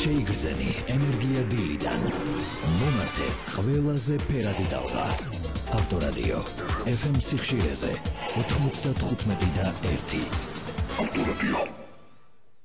შეიგრძენი ენერგია დილიდან. მომართე ყველაზე ფერადი ტალღა. ავტორადიო FM სიხშირეზე 95.1. ავტორადიო